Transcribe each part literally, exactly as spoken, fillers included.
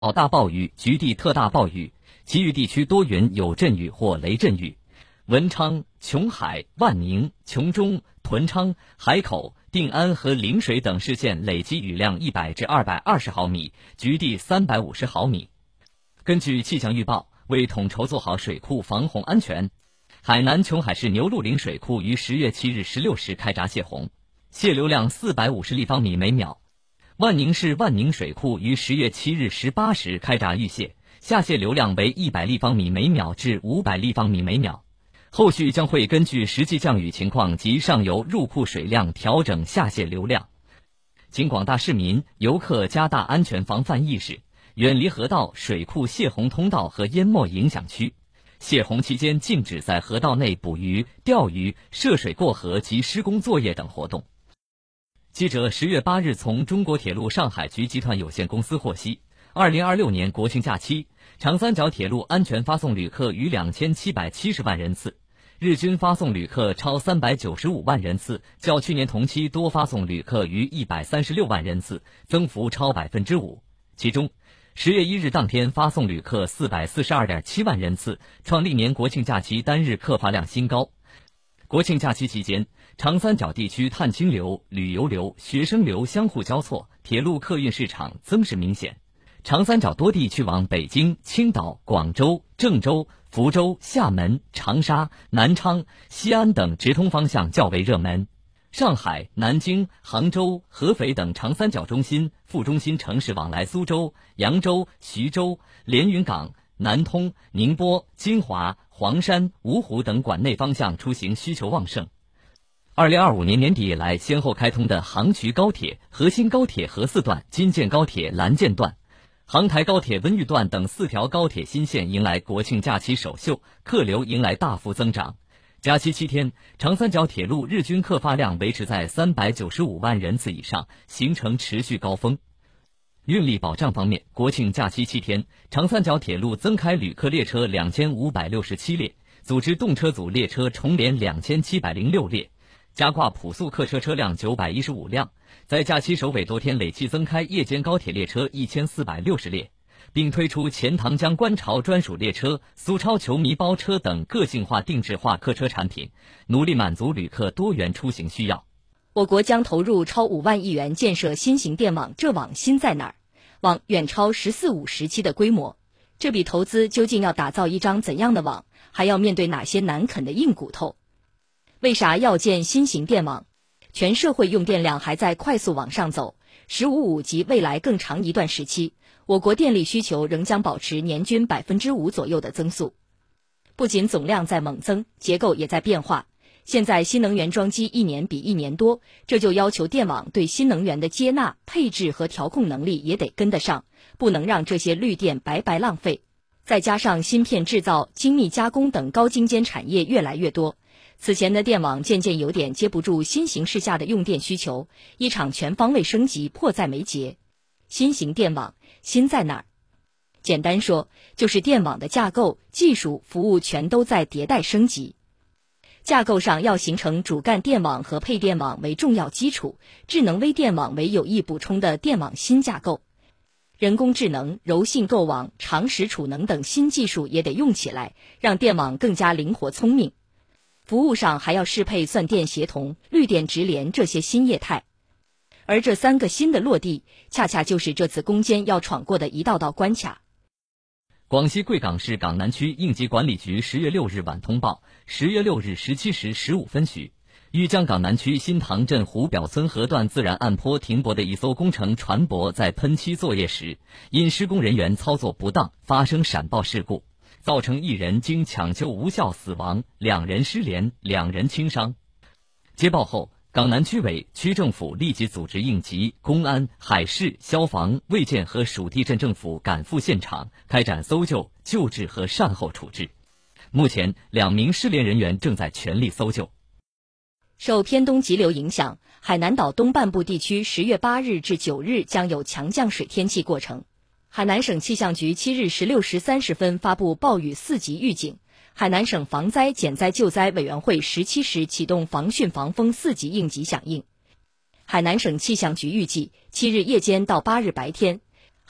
大暴雨，局地特大暴雨，其余地区多云有阵雨或雷阵雨。文昌、琼海、万宁、琼中、屯昌、海口、定安和陵水等市县累计雨量一百至二百二十毫米，局地三百五十毫米。根据气象预报，为统筹做好水库防洪安全，海南琼海市牛鹿岭水库于十月七日十六时开闸泄洪，泄流量四百五十立方米每秒。万宁市万宁水库于十月七日十八时开闸预泄，下泄流量为一百立方米每秒至五百立方米每秒。后续将会根据实际降雨情况及上游入库水量调整下泄流量。请广大市民、游客加大安全防范意识，远离河道、水库泄洪通道和淹没影响区。泄洪期间禁止在河道内捕鱼、钓鱼、涉水过河及施工作业等活动。记者十月八日从中国铁路上海局集团有限公司获悉，二零二六年国庆假期，长三角铁路安全发送旅客逾两千七百七十万人次，日均发送旅客超三百九十五万人次，较去年同期多发送旅客逾一百三十六万人次，增幅超百分之五。其中，十月一日当天发送旅客四百四十二点七万人次，创历年国庆假期单日客发量新高。国庆假期期间，长三角地区探亲流、旅游流、学生流相互交错，铁路客运市场增势明显。长三角多地去往北京、青岛、广州、郑州、福州、厦门、长沙、南昌、西安等直通方向较为热门。上海、南京、杭州、合肥等长三角中心、副中心城市往来苏州、扬州、徐州、连云港、南通、宁波、金华、黄山、芜湖等管内方向出行需求旺盛。二零二五年年底以来，先后开通的杭衢高铁、河新高铁河四段、京建高铁蓝建段、杭台高铁温榆段等四条高铁新线迎来国庆假期首秀，客流迎来大幅增长。假期七天，长三角铁路日均客发量维持在三百九十五万人次以上，形成持续高峰。运力保障方面，国庆假期七天，长三角铁路增开旅客列车两千五百六十七列，组织动车组列车重联两千七百零六列，加挂普速客车车辆九百一十五辆，在假期首尾多天累计增开夜间高铁列车一千四百六十列，并推出钱塘江观潮专属列车、苏超球迷包车等个性化定制化客车产品，努力满足旅客多元出行需要。 我国将投入超五万亿元建设新型电网，这网新在哪儿？网远超“十四五”时期的规模，这笔投资究竟要打造一张怎样的网？还要面对哪些难啃的硬骨头？为啥要建新型电网？全社会用电量还在快速往上走，“十五五”及未来更长一段时期，我国电力需求仍将保持年均百分之五左右的增速。不仅总量在猛增，结构也在变化。现在新能源装机一年比一年多，这就要求电网对新能源的接纳、配置和调控能力也得跟得上，不能让这些绿电白白浪费。再加上芯片制造、精密加工等高精尖产业越来越多，此前的电网渐渐有点接不住新形势下的用电需求，一场全方位升级迫在眉睫。新型电网新在哪儿？简单说，就是电网的架构、技术、服务全都在迭代升级。架构上要形成主干电网和配电网为重要基础，智能微电网为有意补充的电网新架构。人工智能、柔性构网、长时储能等新技术也得用起来，让电网更加灵活聪明。服务上还要适配算电协同、绿电直连这些新业态。而这三个新的落地，恰恰就是这次攻坚要闯过的一道道关卡。 广西贵港市港南区应急管理局十月六日晚通报，十月六日十七时十五分许，豫江港南区新塘镇湖表村河段自然岸坡停泊的一艘工程船舶在喷漆作业时，因施工人员操作不当发生闪爆事故，造成一人经抢救无效死亡，两人失联，两人轻伤。接报后，港南区委、区政府立即组织应急、公安、海事、消防、卫健和属地镇政府赶赴现场，开展搜救、救治和善后处置。目前，两名失联人员正在全力搜救。 受偏东急流影响，海南岛东半部地区十月八日至九日将有强降水天气过程。海南省气象局七日十六时三十分发布暴雨四级预警。海南省防灾减灾救灾委员会十七时启动防汛防风四级应急响应。海南省气象局预计，七日夜间到八日白天，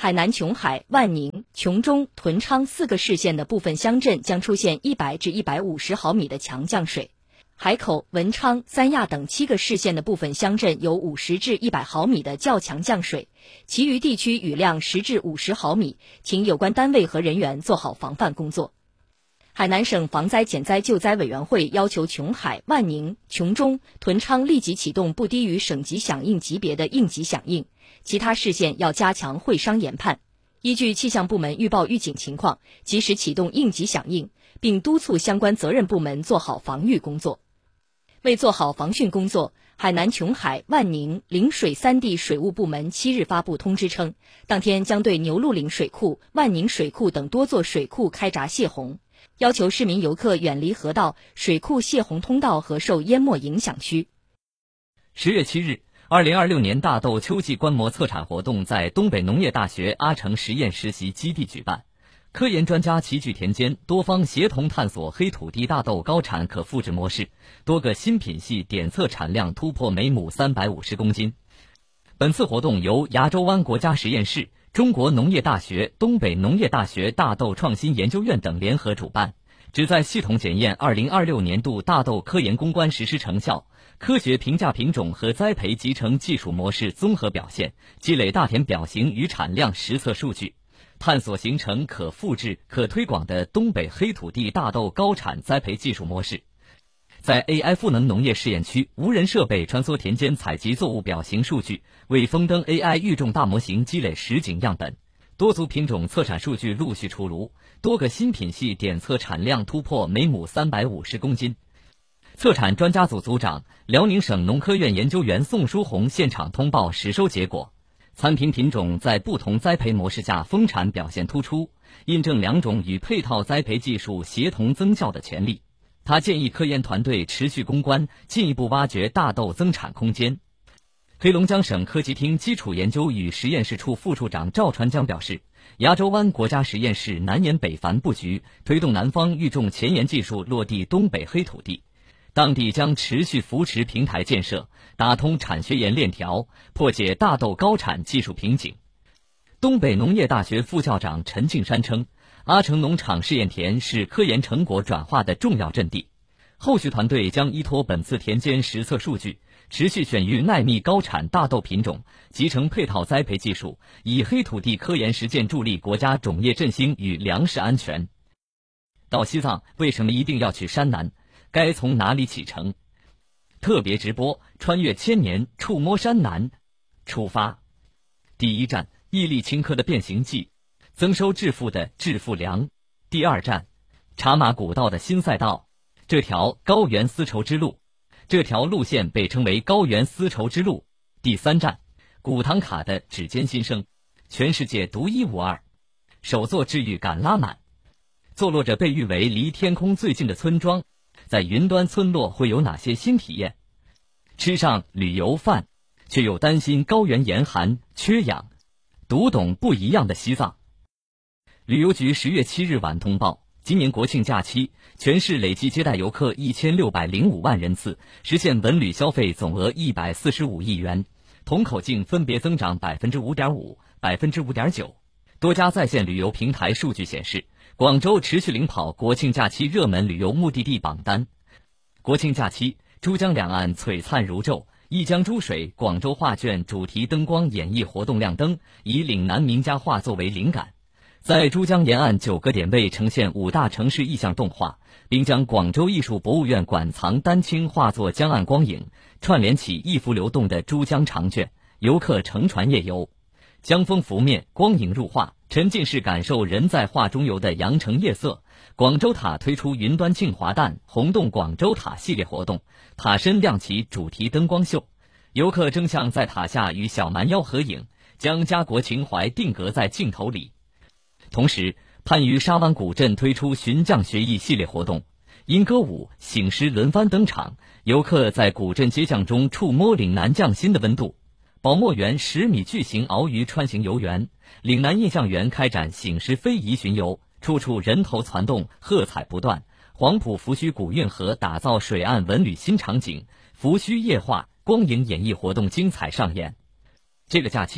海南琼海、万宁、琼中、屯昌四个市县的部分乡镇将出现一百至一百五十毫米的强降水。海口、文昌、三亚等七个市县的部分乡镇有五十至一百毫米的较强降水，其余地区雨量十至五十毫米，请有关单位和人员做好防范工作。海南省防灾减灾救灾委员会要求琼海、万宁、琼中、屯昌立即启动不低于省级响应级别的应急响应，其他市县要加强会商研判，依据气象部门预报预警情况，及时启动应急响应，并督促相关责任部门做好防御工作。为做好防汛工作，海南琼海、万宁、陵水三地水务部门七日发布通知称，当天将对牛鹿岭水库、万宁水库等多座水库开闸泄洪，要求市民游客远离河道、水库泄洪通道和受淹没影响区。 十月七日，二零二六年大豆秋季观摩测产活动在东北农业大学阿城实验实习基地举办。科研专家齐聚田间，多方协同探索黑土地大豆高产可复制模式，多个新品系点测产量突破每亩三百五十公斤。本次活动由牙洲湾国家实验室、中国农业大学、东北农业大学大豆创新研究院等联合主办，旨在系统检验二零二六年度大豆科研攻关实施成效，科学评价品种和栽培集成技术模式综合表现，积累大田表型与产量实测数据，探索形成可复制、可推广的东北黑土地大豆高产栽培技术模式。在 A I 赋能农业试验区，无人设备穿梭田间采集作物表型数据，为风灯 A I 育种大模型积累实景样本。多组品种测产数据陆续出炉，多个新品系点测产量突破每亩三百五十公斤。测产专家组组长、辽宁省农科院研究员宋书红现场通报实收结果。参评品种在不同栽培模式下丰产表现突出，印证两种与配套栽培技术协同增效的潜力。他建议科研团队持续攻关，进一步挖掘大豆增产空间。黑龙江省科技厅基础研究与实验室处副处长赵传江表示，牙洲湾国家实验室南沿北繁布局，推动南方育种前沿技术落地东北黑土地。当地将持续扶持平台建设，打通产学研链条，破解大豆高产技术瓶颈。东北农业大学副校长陈敬山称，阿城农场试验田是科研成果转化的重要阵地。后续团队将依托本次田间实测数据，持续选育耐密高产大豆品种，集成配套栽培技术，以黑土地科研实践助力国家种业振兴与粮食安全。到西藏为什么一定要去山南？该从哪里启程？特别直播穿越千年，触摸山南，出发。第一站，毅力顷刻的变形记，增收致富的致富粮。第二站，茶马古道的新赛道，这条高原丝绸之路，这条路线被称为高原丝绸之路。第三站，古唐卡的指尖新生，全世界独一无二。首座治愈感拉满，坐落着被誉为离天空最近的村庄，在云端村落会有哪些新体验？吃上旅游饭，却又担心高原严寒缺氧，读懂不一样的西藏。旅游局十月七日晚通报，今年国庆假期，全市累计接待游客一千六百零五万人次，实现文旅消费总额一百四十五亿元，同口径分别增长百分之五点五、百分之五点九。多家在线旅游平台数据显示，广州持续领跑国庆假期热门旅游目的地榜单。国庆假期，珠江两岸璀璨如昼，一江珠水广州画卷主题灯光演绎活动亮灯，以岭南名家画作为灵感，在珠江沿岸九个点位呈现五大城市意象动画，并将广州艺术博物院馆藏丹青画作江岸光影串联起一幅流动的珠江长卷，游客乘船夜游。江风拂面，光影入画，沉浸式感受人在画中游的羊城夜色。广州塔推出云端庆华诞红洞广州塔系列活动，塔身亮起主题灯光秀，游客争相在塔下与小蛮腰合影，将家国情怀定格在镜头里。同时，番禺沙湾古镇推出寻匠学艺系列活动，因歌舞、醒狮轮番登场，游客在古镇街巷中触摸岭南匠心的温度。宝墨园十米巨型鳌鱼穿行游园，岭南印象园开展醒狮非遗巡游，处处人头攒动，喝彩不断。黄埔福盱古运河打造水岸文旅新场景，福盱夜话光影演绎活动精彩上演。这个假期，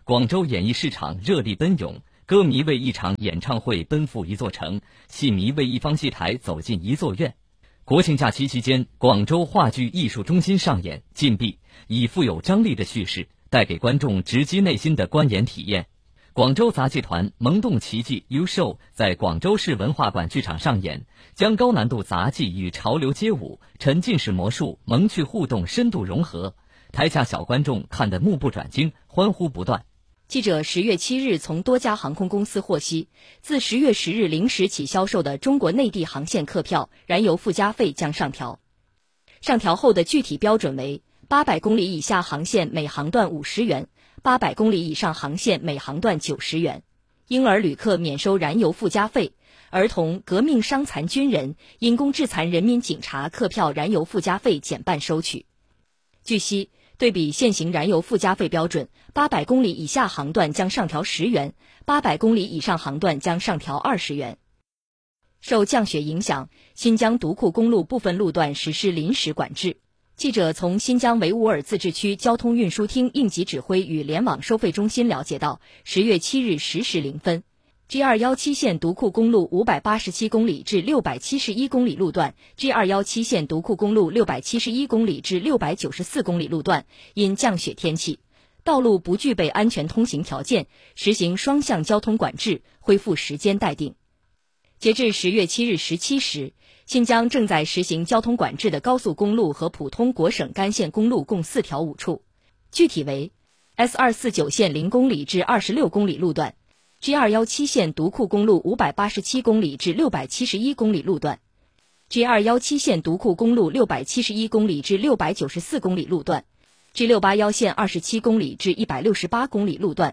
广州演艺市场热力奔涌，歌迷为一场演唱会奔赴一座城，戏迷为一方戏台走进一座院。国庆假期期间，广州话剧艺术中心上演《禁闭》，以富有张力的叙事带给观众直击内心的观演体验。广州杂技团《萌动奇迹 U Show》在广州市文化馆剧场上演，将高难度杂技与潮流街舞、沉浸式魔术、萌趣互动深度融合，台下小观众看得目不转睛，欢呼不断。 记者十月七日从多家航空公司获悉，自十月十日零时起销售的中国内地航线客票燃油附加费将上调。上调后的具体标准为八百公里以下航线每航段五十元，八百公里以上航线每航段九十元。婴儿旅客免收燃油附加费，儿童、革命伤残军人、因公致残人民警察客票燃油附加费减半收取。据悉，对比现行燃油附加费标准，八百公里以下航段将上调十元，八百公里以上航段将上调二十元。受降雪影响，新疆独库公路部分路段实施临时管制。记者从新疆维吾尔自治区交通运输厅应急指挥与联网收费中心了解到，十月七日十时零分 G 二一七 线独库公路五百八十七公里至六百七十一公里路段 G 二一七 线独库公路六百七十一公里至六百九十四公里路段因降雪天气，道路不具备安全通行条件，实行双向交通管制，恢复时间待定。截至十月七日十七时，新疆正在实行交通管制的高速公路和普通国省干线公路共四条五处，具体为 S 二四九 线零公里至二十六公里路段， G 二一七 线独库公路五百八十七公里至六百七十一公里路段， G 二一七 线独库公路六百七十一公里至六百九十四公里路段， G 六八一 线二十七公里至一百六十八公里路段，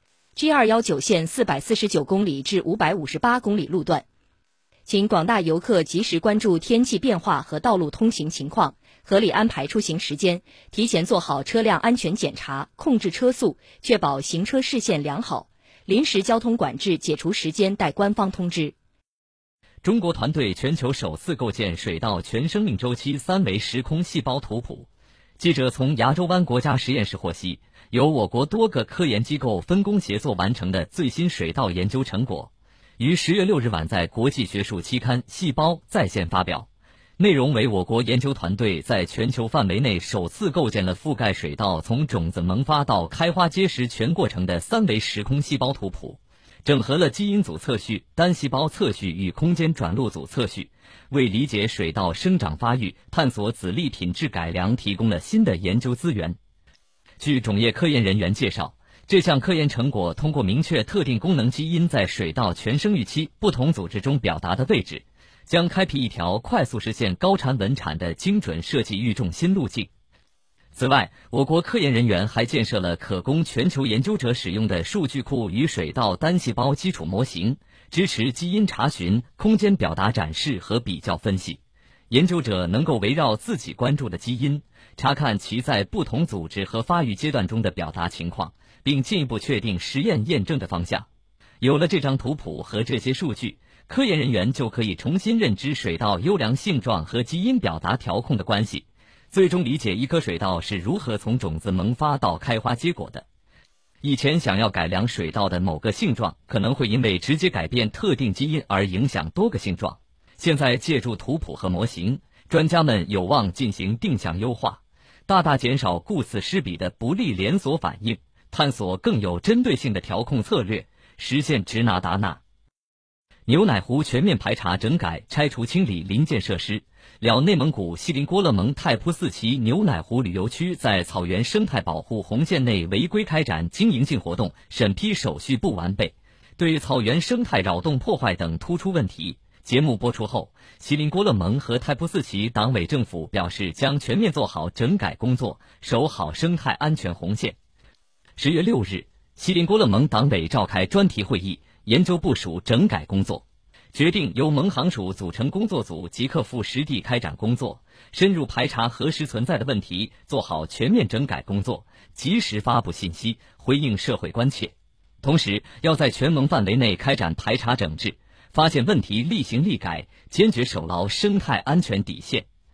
G 二一九 线四百四十九公里至五百五十八公里路段。请广大游客及时关注天气变化和道路通行情况，合理安排出行时间，提前做好车辆安全检查，控制车速，确保行车视线良好。临时交通管制解除时间待官方通知。 中国团队全球首次构建水稻全生命周期三维时空细胞图谱。记者从亚洲湾国家实验室获悉，由我国多个科研机构分工协作完成的最新水稻研究成果，于十月六日晚在国际学术期刊《细胞》在线发表。内容为我国研究团队在全球范围内首次构建了覆盖水稻从种子萌发到开花结实全过程的三维时空细胞图谱，整合了基因组测序、单细胞测序与空间转录组测序，为理解水稻生长发育、探索籽粒品质改良提供了新的研究资源。据种业科研人员介绍，这项科研成果通过明确特定功能基因在水稻全生育期不同组织中表达的位置，将开辟一条快速实现高产稳产的精准设计育种新路径。此外，我国科研人员还建设了可供全球研究者使用的数据库与水稻单细胞基础模型，支持基因查询、空间表达展示和比较分析。研究者能够围绕自己关注的基因，查看其在不同组织和发育阶段中的表达情况，并进一步确定实验验证的方向。有了这张图谱和这些数据，科研人员就可以重新认知水稻优良性状和基因表达调控的关系，最终理解一颗水稻是如何从种子萌发到开花结果的。以前想要改良水稻的某个性状，可能会因为直接改变特定基因而影响多个性状。现在借助图谱和模型，专家们有望进行定向优化，大大减少顾此失彼的不利连锁反应，探索更有针对性的调控策略，实现直拿达纳。牛奶湖全面排查整改拆除清理临建设施。了内蒙古锡林郭勒盟太仆寺旗牛奶湖旅游区在草原生态保护红线内违规开展经营性活动，审批手续不完备，对草原生态扰动破坏等突出问题。节目播出后，锡林郭勒盟和太仆寺旗党委政府表示将全面做好整改工作，守好生态安全红线。十月六日，锡林郭勒盟党委召开专题会议，研究部署整改工作，决定由盟行署组成工作组，即刻赴实地开展工作，深入排查核实存在的问题，做好全面整改工作，及时发布信息，回应社会关切。同时，要在全盟范围内开展排查整治，发现问题立行立改，坚决守牢生态安全底线。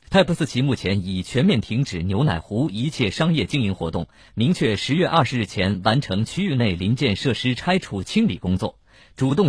泰普斯奇目前已全面停止牛奶湖一切商业经营活动，明确十月二十日前完成区域内临建设施拆除清理工作，主动